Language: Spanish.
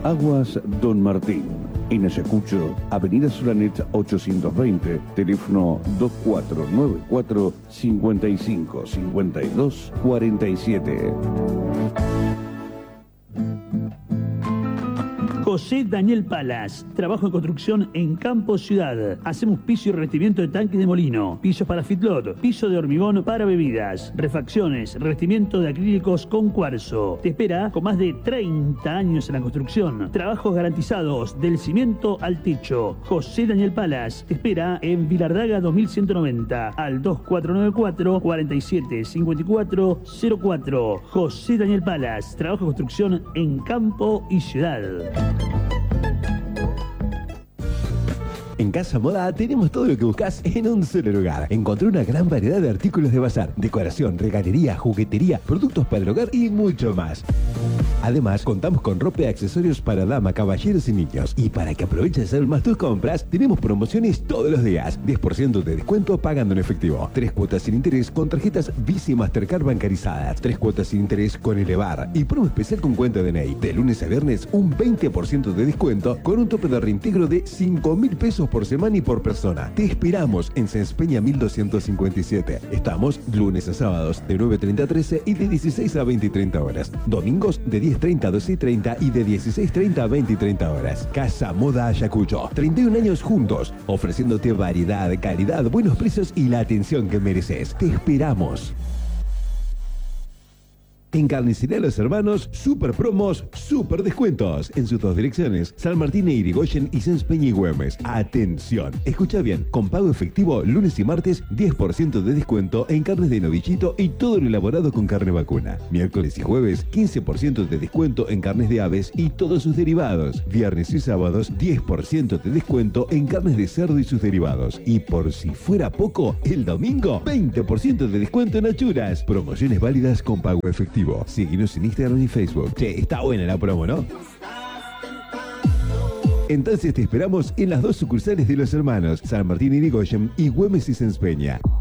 Aguas Don Martín. En Ayacucho, Avenida Suranet 820, teléfono 2494 55 52 47. José Daniel Palas, trabajo en construcción en Campo Ciudad. Hacemos piso y revestimiento de tanques de molino, pisos para fitlot, piso de hormigón para bebidas, refacciones, revestimiento de acrílicos con cuarzo. Te espera con más de 30 años en la construcción. Trabajos garantizados del cimiento al techo. José Daniel Palas te espera en Vilardaga 2190 al 2494 47 54 04. José Daniel Palas, trabajo de construcción en Campo y Ciudad. En Casa Moda tenemos todo lo que buscas en un solo lugar. Encontré una gran variedad de artículos de bazar, decoración, regalería, juguetería, productos para el hogar y mucho más. Además, contamos con ropa y accesorios para dama, caballeros y niños. Y para que aproveches de hacer más tus compras, tenemos promociones todos los días. 10% de descuento pagando en efectivo. 3 cuotas sin interés con tarjetas Visa y Mastercard bancarizadas. 3 cuotas sin interés con Elevar. Y promo especial con cuenta DNI. De lunes a viernes, un 20% de descuento con un tope de reintegro de 5.000 pesos por semana y por persona. Te esperamos en Senspeña 1257. Estamos lunes a sábados de 9:30 a 13 y de 16 a 20 y 30 horas. Domingos de 10:30 a 12 y 30 y de 16:30 a 20 y 30 horas. Casa Moda Ayacucho. 31 años juntos, ofreciéndote variedad, calidad, buenos precios y la atención que mereces. Te esperamos. En Carnicería Los Hermanos, super promos, super descuentos. En sus dos direcciones, San Martín e Irigoyen y Senspeña y Güemes. Atención, escucha bien, con pago efectivo, lunes y martes, 10% de descuento en carnes de novillito y todo lo elaborado con carne vacuna. Miércoles y jueves, 15% de descuento en carnes de aves y todos sus derivados. Viernes y sábados, 10% de descuento en carnes de cerdo y sus derivados. Y por si fuera poco, el domingo, 20% de descuento en achuras. Promociones válidas con pago efectivo. Síguenos en Instagram y Facebook. Che, está buena la promo, ¿no? Entonces te esperamos en las dos sucursales de Los Hermanos, San Martín y Irigoyen y Güemes y Senspeña.